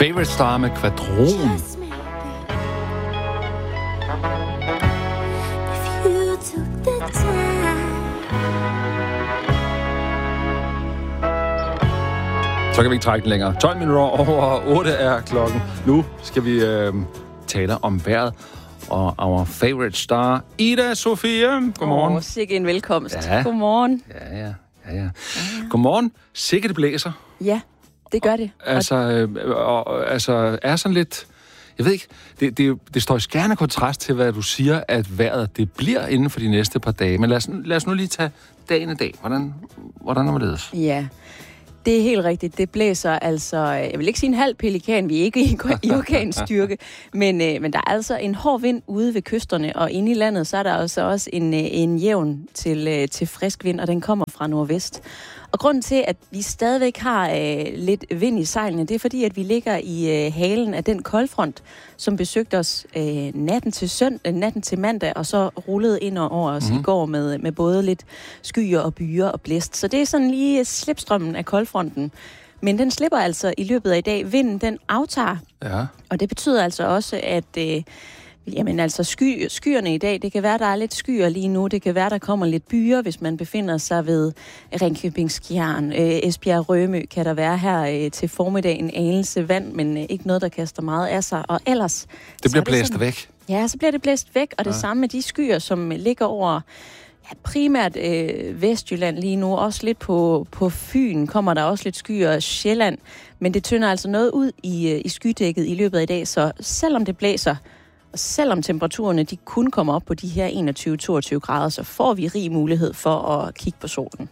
Favorite Star med Kvadron. Så kan vi ikke trække den længere. 12 minutter over 8 er klokken. Nu skal vi tale om vejret og our favorite star, Ida Sofie. Godmorgen. Sikke en velkomst. Ja. Godmorgen. Ja. Godmorgen. Sikke det blæser. Ja, det gør det. Altså er sådan lidt... Jeg ved ikke, det står i skærende kontrast til, hvad du siger, at vejret det bliver inden for de næste par dage. Men lad os nu lige tage dagen i dag. Hvordan er det? Ja, det er helt rigtigt. Det blæser altså, jeg vil ikke sige en halv pelikan, vi er ikke i orkanstyrke, men der er altså en hård vind ude ved kysterne, og inde i landet, så er der altså også en jævn til frisk vind, og den kommer fra nordvest. Og grunden til, at vi stadigvæk har lidt vind i sejlene, det er fordi, at vi ligger i halen af den koldfront, som besøgte os natten til mandag, og så rullede ind over os i går med både lidt skyer og byer og blæst. Så det er sådan lige slipstrømmen af koldfronten. Men den slipper altså i løbet af i dag. Vinden, den aftager. Ja. Og det betyder altså også, at... skyerne i dag, det kan være, der er lidt skyer lige nu. Det kan være, der kommer lidt byer, hvis man befinder sig ved Ringkøbing-Skjern. Esbjerg Rømø kan der være her til formiddag en anelse vand, men ikke noget, der kaster meget af sig. Og ellers... Det bliver blæst væk. Ja, så bliver det blæst væk, og det samme med de skyer, som ligger over... Ja, primært Vestjylland lige nu. Også lidt på Fyn kommer der også lidt skyer, Sjælland. Men det tynder altså noget ud i skydækket i løbet af i dag, så selvom det blæser... Og selvom temperaturerne de kun kommer op på de her 21-22 grader, så får vi rig mulighed for at kigge på solen.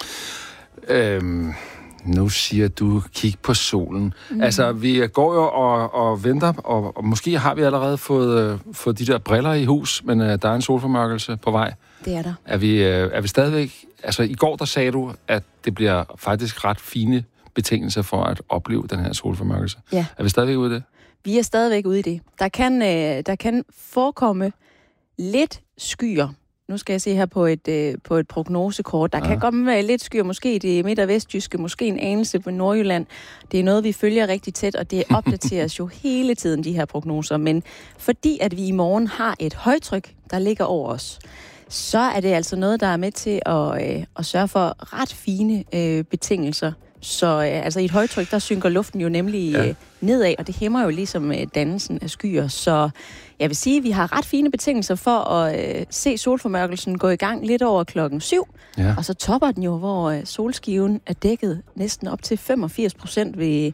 Nu siger du, kig på solen. Altså, vi går jo og venter, og måske har vi allerede fået de der briller i hus, men der er en solformørkelse på vej. Det er der. Er vi stadigvæk... Altså, i går der sagde du, at det bliver faktisk ret fine betingelser for at opleve den her solformørkelse. Ja. Er vi stadigvæk ude i det? Vi er stadigvæk ude i det. Der kan forekomme lidt skyer. Nu skal jeg se her på et prognosekort. Der kan komme lidt skyer, måske i det midt- og vestjyske, måske en anelse på Nordjylland. Det er noget, vi følger rigtig tæt, og det opdateres jo hele tiden, de her prognoser. Men fordi at vi i morgen har et højtryk, der ligger over os, så er det altså noget, der er med til at sørge for ret fine betingelser. Så altså i et højtryk, der synker luften jo nemlig nedad, og det hæmmer jo ligesom dannelsen af skyer. Så jeg vil sige, at vi har ret fine betingelser for at se solformørkelsen gå i gang lidt over 7:00. Ja. Og så topper den jo, hvor solskiven er dækket næsten op til 85% ved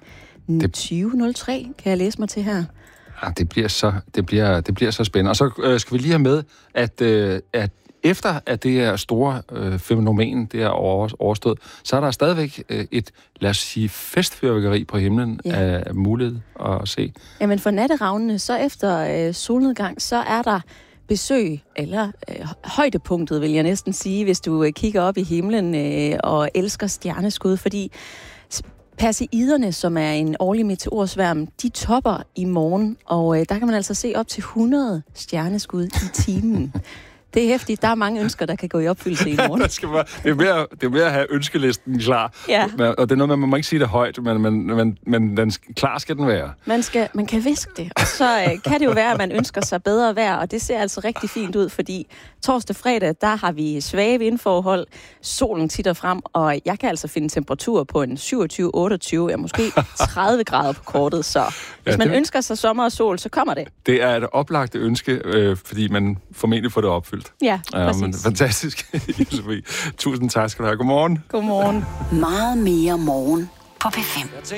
20:03, kan jeg læse mig til her. Ja, det bliver så spændende. Og så skal vi lige have med, at efter at det her store fænomen, det er overstået, så er der stadigvæk et, lad os sige, festfyrværkeri på himlen af mulighed at se. Jamen for natteravnene, så efter solnedgang, så er der besøg, eller højdepunktet vil jeg næsten sige, hvis du kigger op i himlen og elsker stjerneskud, fordi Perseiderne, som er en årlig meteorsværm, de topper i morgen, og der kan man altså se op til 100 stjerneskud i timen. Det er hæftigt. Der er mange ønsker, der kan gå i opfyldelse i morgen. det er mere at have ønskelisten klar. Ja. Og det er noget med, man må ikke sige det højt, men klar skal den være. Man kan viske det. Og så kan det jo være, at man ønsker sig bedre vejr, og det ser altså rigtig fint ud, fordi torsdag fredag, der har vi svage vindforhold, solen titter frem, og jeg kan altså finde temperatur på en 27-28, ja måske 30 grader på kortet, så hvis man ønsker sig sommer og sol, så kommer det. Det er et oplagt ønske, fordi man formentlig får det opfyldt. Ja, præcis. Men fantastisk. Tusind tak skal du have. Godmorgen. Godmorgen. Meget mere morgen på P5.